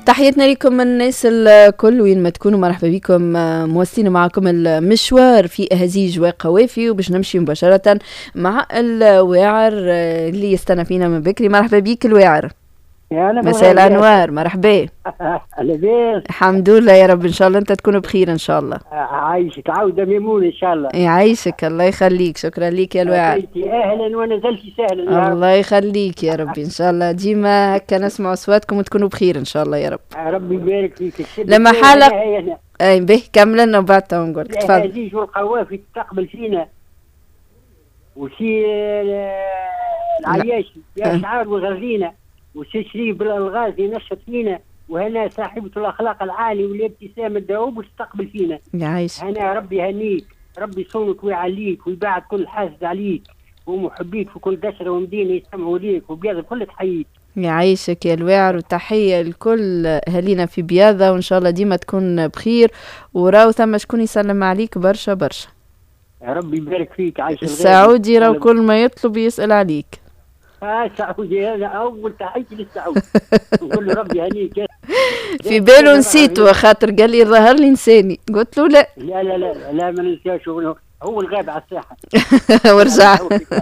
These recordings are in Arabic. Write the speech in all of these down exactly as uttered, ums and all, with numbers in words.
تحياتنا لكم الناس الكل وين ما تكونوا، مرحبا بكم. مواصلين معكم المشوار في هزيج وقوافي، وباش نمشي مباشرة مع الواعر اللي يستنى فينا من بكري. مرحبا بيك الواعر. مساء الانوار، مرحبا. لاباس؟ الحمد لله يا رب، ان شاء الله انت تكون بخير ان شاء الله. عايشك عوده ميمون ان شاء الله. يعيشك الله يخليك، شكرا ليك يا الواعر. اهلا ونزلتي سهلا. الله يخليك يا ربي، ان شاء الله ديما هكا نسمع اصواتكم وتكونوا بخير ان شاء الله يا رب. ربي يبارك فيك. لما حالك اي به كمل لنا وبعد نقول لك تفضل. الهزيج والقوافي تستقبل فينا وسي العياشي يا شعار وغرزينا وسي شريف بالالغاز ينشط فينا، وهنا صاحبة الأخلاق العالي والابتسام الدؤوب وتستقبل فينا. يعيش. هنا ربي هنيك، ربي يصونك ويعليك ويبعد كل حاسد عليك، ومحبيك في كل قشرة ومدينة يستمعوا ليك، وبياض كل تحييك. يعيشك يا الواعر، وتحية لكل أهالينا في بياضة، وإن شاء الله ديما تكون بخير. وراو ثم شكون يسلم عليك برشا برشا. يا ربي يبارك فيك. عايش السعودي راو كل ما يطلب يسأل عليك. اه سعودي، هذا اول تحياتي للسعودي. نقول له ربي هنيك. في باله نسيته خاطر قال لي ظهر لي نساني، قلت له لا لا لا لا لا ما ننساش، هو الغاب على الساحه. ورجع.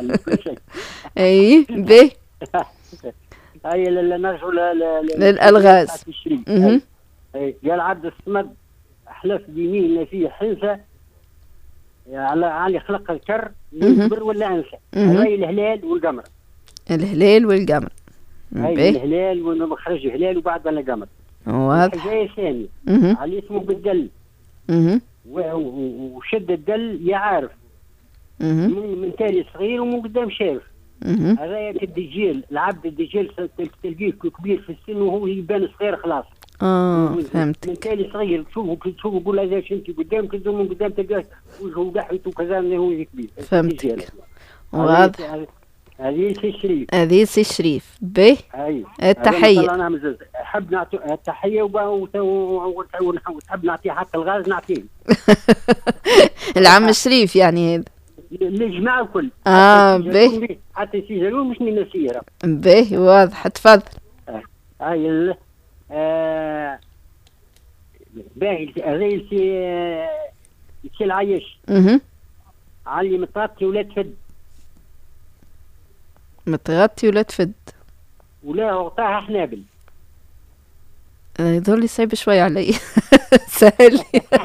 اي به هاي نرجعوا للالغاز. قال عبد الصمد احلف بيمين فيه حنسه على علي خلق الكر يصبر ولا انسى. هاي الهلال والقمر. الهلال والقمر. هاي الهلال ومخرج هلال وبعد ولا قمر. واضح. الحكايه الثانيه على اسمه بالدل. وشد الدل يا عارف. من, من تالي صغير ومن قدام شايف. هذايا الدجيل، العبد الدجيل تلقيه كبير في السن وهو يبان صغير خلاص. اه فهمت. من تالي صغير تشوفه تشوفه تقول هذا انت قدام كذا، من قدام تلقاه وجهه دحيت وكذا هو كبير. فهمتك. واضح. هذه سي شريف. هذه سي شريف. به التحية. حب نعطي التحية وتحب نعطيه حق الغاز نعطيه. العم شريف يعني هذا. للجماعة الكل. اه به. حتى يسجلون مش من نسيرة. به واضح. تفضل. هاي آه باهي هذي سي سي العيش. اها. علي مطاطي ولا تفد. متغطي ولا تفد. ولا غطاها حنابل. يظهر لي صعيب شوي علي. سهل.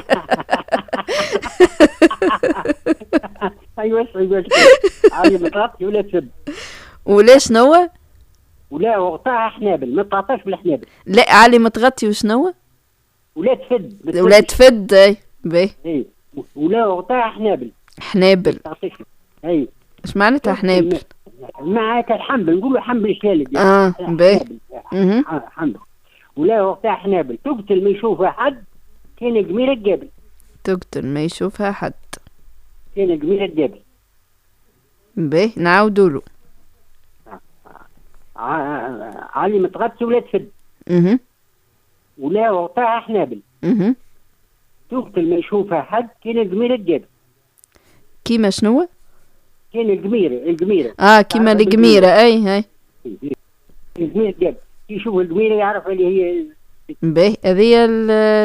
ايوه ايوه. علي مطاطي ولا تفد. ولا شنو؟ ولا غطاها حنابل، ما تغطاش بالحنابل. لا علي متغطي وشنو؟ ولا تفد. ولا تفد. اي باهي. اي ولا غطاها حنابل. حنابل. اي اش معناتها حنابل؟ معاك الحنبل، نقولوا حنبل شالب. اه باهي. اها حنبل. ولا وقتها حنابل تقتل ما يشوفها حد، كان جميل الجبل. تقتل ما يشوفها حد، كان جميل الجبل. باهي نعاودوا له. علي متغطي ولا تفد. اها. ولا وقتها حنابل. اها. تقتل ما يشوفها حد، كان جميل الجبل. كيما شنو؟ كان الجميرة الجميرة. اه كيما الجميرة. اي هاي الجميرة الجبل، يشوف الجميرة يعرف اللي هي. باهي هذه